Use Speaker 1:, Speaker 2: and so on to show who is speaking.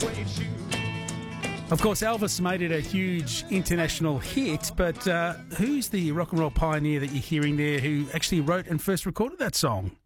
Speaker 1: Of course, Elvis made it a huge international hit, but who's the rock and roll pioneer that you're hearing there who actually wrote and first recorded that song?